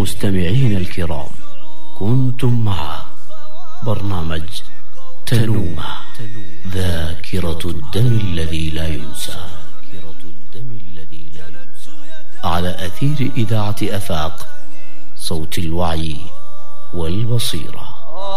مستمعين الكرام، كنتم مع برنامج تنومة، ذاكرة الدم الذي لا ينسى، على أثير إذاعة أفاق، صوت الوعي والبصيرة.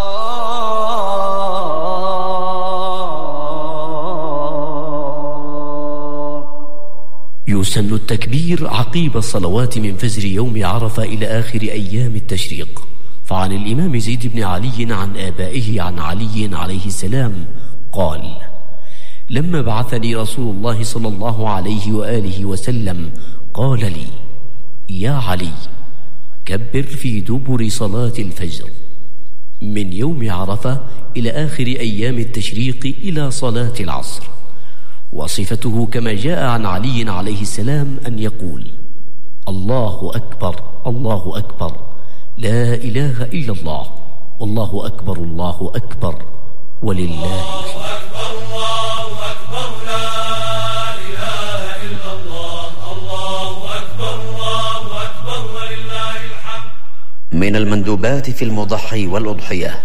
يسن التكبير عقيب الصلوات من فجر يوم عرفة إلى آخر أيام التشريق. فعن الإمام زيد بن علي عن آبائه عن علي عليه السلام قال: لما بعثني رسول الله صلى الله عليه وآله وسلم قال لي: يا علي، كبر في دبر صلاة الفجر من يوم عرفة إلى آخر أيام التشريق إلى صلاة العصر. وصفته كما جاء عن علي عليه السلام أن يقول: الله أكبر الله أكبر، لا إله إلا الله، والله أكبر الله أكبر، ولله أكبر الله أكبر، لا إله إلا الله، الله أكبر الله أكبر، ولله الحمد. من المندوبات في المضحي والأضحية.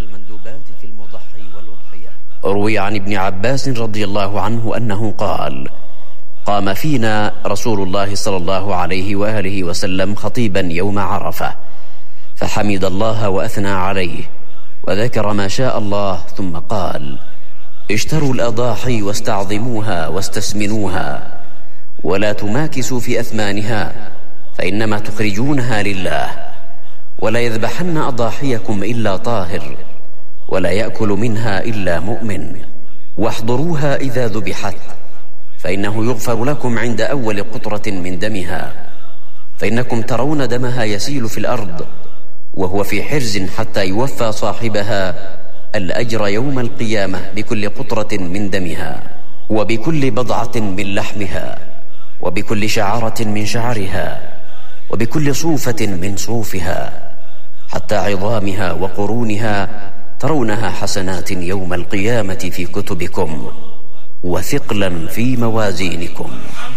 روي عن ابن عباس رضي الله عنه أنه قال: قام فينا رسول الله صلى الله عليه وآله وسلم خطيبا يوم عرفة، فحمد الله وأثنى عليه وذكر ما شاء الله، ثم قال: اشتروا الأضاحي واستعظموها واستسمنوها، ولا تماكسوا في أثمانها، فإنما تخرجونها لله، ولا يذبحن أضاحيكم إلا طاهر، ولا يأكل منها إلا مؤمن، واحضروها إذا ذبحت، فإنه يغفر لكم عند أول قطرة من دمها، فإنكم ترون دمها يسيل في الأرض وهو في حرز حتى يوفى صاحبها الأجر يوم القيامة بكل قطرة من دمها، وبكل بضعة من لحمها، وبكل شعرة من شعرها، وبكل صوفة من صوفها، حتى عظامها وقرونها ترونها حسنات يوم القيامة في كتبكم وثقلا في موازينكم.